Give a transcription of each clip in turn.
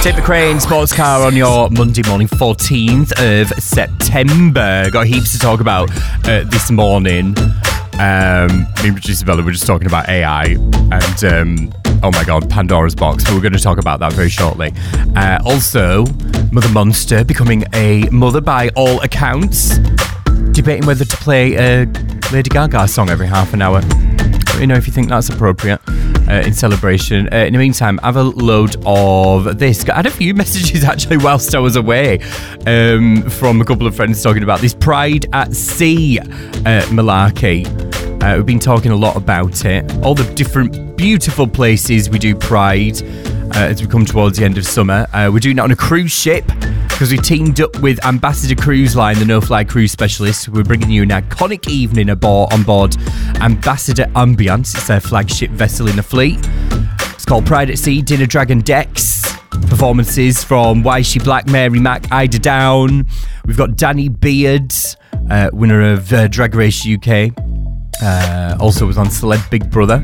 Tate McRae Sports Car on your Monday morning, 14th of September. Got heaps to talk about this morning. Me and producer Bella were just talking about AI and, oh my God, Pandora's box. But we're going to talk about that very shortly. Also, Mother Monster becoming a mother by all accounts. Debating whether to play a Lady Gaga song every half an hour. Let me know if you think that's appropriate in celebration. In the meantime, I have a load of this. I had a few messages actually whilst I was away from a couple of friends talking about this Pride at Sea malarkey. We've been talking a lot about it. All the different beautiful places we do Pride as we come towards the end of summer. We're doing it on a cruise ship because we teamed up with Ambassador Cruise Line, the no-fly cruise specialist. We're bringing you an iconic evening on board Ambassador Ambiance. It's their flagship vessel in the fleet. It's called Pride at Sea, Dinner Dragon Decks. Performances from Wishy Black, Mary Mack, Ida Down. We've got Danny Beard, winner of Drag Race UK. Also was on Celeb Big Brother.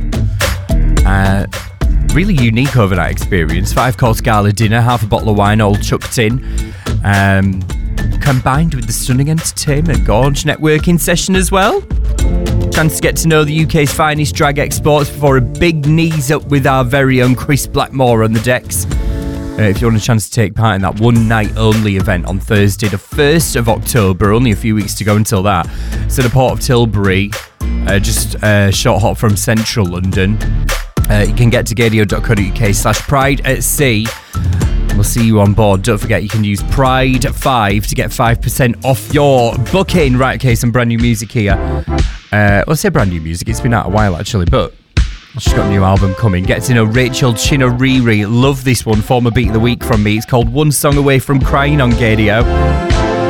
Really unique overnight experience. 5-course gala dinner, half a bottle of wine all chucked in. Combined with the stunning entertainment, gorge networking session as well. Chance to get to know the UK's finest drag exports before a big knees up with our very own Chris Blackmore on the decks. If you want a chance to take part in that one night only event on Thursday the 1st of October, only a few weeks to go until that. So the Port of Tilbury, just short hop from central London. You can get to gadio.co.uk/Pride at Sea. We'll see you on board. Don't forget you can use Pride5 to get 5% off your booking. Right, okay, some brand new music here. Well, I say brand new music, it's been out a while actually, but she's got a new album coming. Get to know Rachel Chinoriri. Love this one, former Beat of the Week from me. It's called One Song Away from Crying on Gadio.